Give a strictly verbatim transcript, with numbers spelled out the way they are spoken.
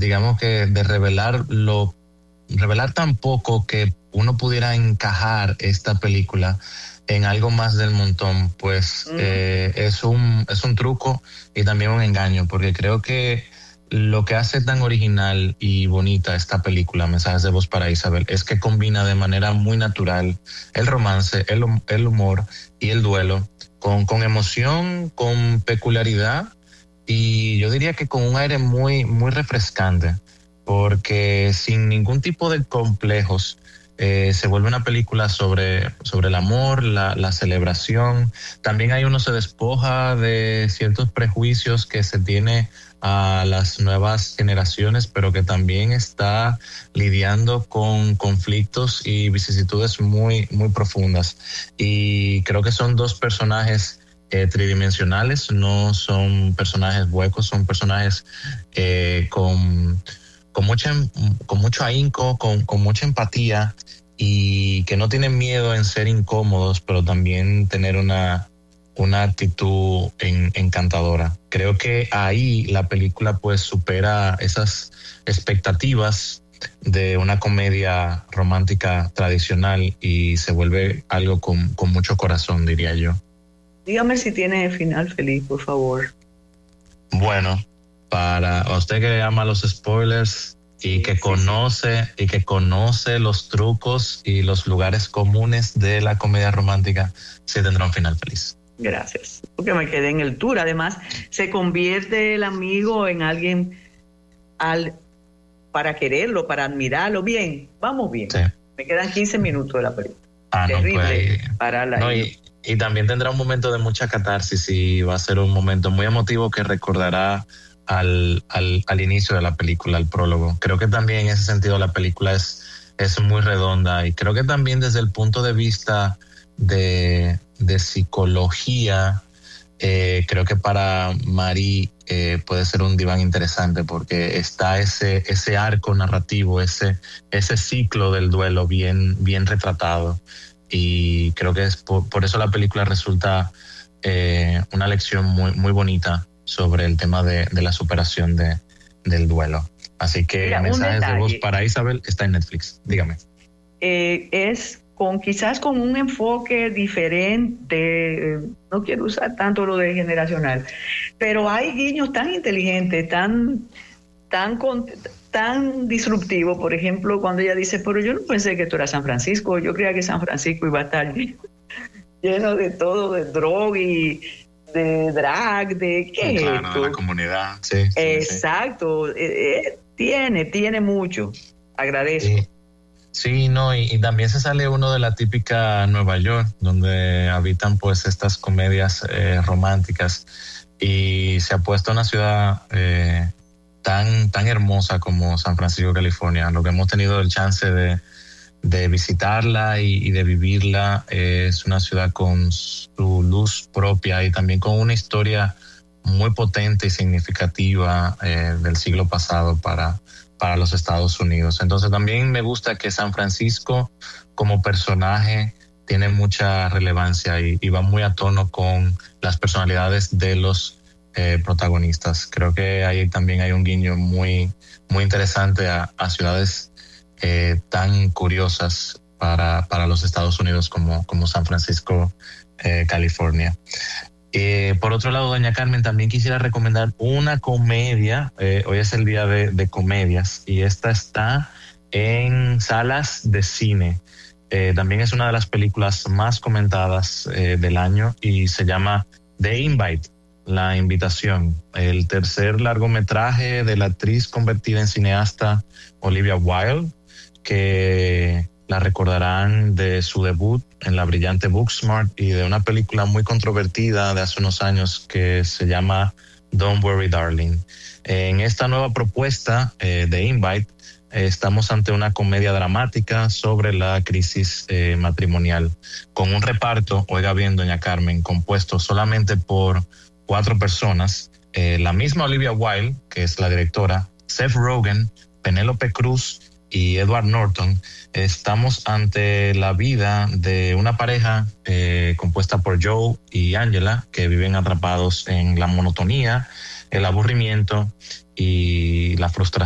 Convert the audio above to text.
digamos que de revelar lo, revelar tan poco que uno pudiera encajar esta película en algo más del montón, pues uh-huh. eh, es un es un truco y también un engaño, porque creo que lo que hace tan original y bonita esta película, Mensajes de Voz para Isabel, es que combina de manera muy natural el romance, el, el humor y el duelo, con, con emoción, con peculiaridad y yo diría que con un aire muy, muy refrescante, porque sin ningún tipo de complejos, Eh, se vuelve una película sobre, sobre el amor, la, la celebración. También ahí uno se despoja de ciertos prejuicios que se tiene a las nuevas generaciones, pero que también está lidiando con conflictos y vicisitudes muy, muy profundas. Y creo que son dos personajes eh, tridimensionales, no son personajes huecos, son personajes eh, con... con mucha, con mucho ahínco, con, con mucha empatía y que no tienen miedo en ser incómodos, pero también tener una, una actitud en, encantadora. Creo que ahí la película pues supera esas expectativas de una comedia romántica tradicional y se vuelve algo con, con mucho corazón, diría yo. Dígame si tiene final feliz, por favor. Bueno, para usted que ama los spoilers y que sí, conoce sí. y que conoce los trucos y los lugares comunes de la comedia romántica, sí tendrá un final feliz. Gracias, porque me quedé en el tour. Además, se convierte el amigo en alguien al para quererlo, para admirarlo. Bien, vamos bien. Sí. Me quedan quince minutos de la película. Ah, Terrible no, pues, para la no, y, y también tendrá un momento de mucha catarsis y va a ser un momento muy emotivo que recordará Al, al, al inicio de la película, al prólogo. Creo que también en ese sentido la película es, es muy redonda y creo que también desde el punto de vista de, de psicología, eh, creo que para Marie eh, puede ser un diván interesante porque está ese, ese arco narrativo, ese, ese ciclo del duelo bien, bien retratado y creo que es por, por eso la película resulta eh, una lección muy, muy bonita sobre el tema de, de la superación de, del duelo. Así que Mira, Mensajes de Voz para Isabel está en Netflix. Dígame. Eh, es con quizás con un enfoque diferente, no quiero usar tanto lo de generacional, pero hay guiños tan inteligentes, tan, tan, tan disruptivos. Por ejemplo, cuando ella dice, pero yo no pensé que tú eras San Francisco, yo creía que San Francisco iba a estar lleno de todo, de droga y de drag, de qué claro, es esto? De la comunidad, sí. sí Exacto, sí. Eh, eh, tiene, tiene mucho. Agradezco. Sí, sí no, y, y también se sale uno de la típica Nueva York, donde habitan pues estas comedias eh, románticas y se ha puesto una ciudad eh, tan, tan hermosa como San Francisco, California. Lo que hemos tenido el chance de de visitarla y, y de vivirla. Eh, es una ciudad con su luz propia y también con una historia muy potente y significativa eh, del siglo pasado para, para los Estados Unidos. Entonces también me gusta que San Francisco como personaje tiene mucha relevancia y, y va muy a tono con las personalidades de los eh, protagonistas. Creo que ahí también hay un guiño muy, muy interesante a, a ciudades Eh, tan curiosas para, para los Estados Unidos como, como San Francisco, eh, California. Eh, por otro lado, doña Carmen, también quisiera recomendar una comedia. Eh, hoy es el día de, de comedias y esta está en salas de cine. Eh, también es una de las películas más comentadas eh, del año y se llama The Invite, La Invitación, el tercer largometraje de la actriz convertida en cineasta Olivia Wilde, que la recordarán de su debut en la brillante Booksmart y de una película muy controvertida de hace unos años que se llama Don't Worry Darling. En esta nueva propuesta eh, de Invite eh, estamos ante una comedia dramática sobre la crisis eh, matrimonial, con un reparto, oiga bien doña Carmen, compuesto solamente por cuatro personas, eh, la misma Olivia Wilde, que es la directora, Seth Rogen, Penélope Cruz y Edward Norton. Estamos ante la vida de una pareja eh, compuesta por Joe y Angela, que viven atrapados en la monotonía, el aburrimiento y la frustración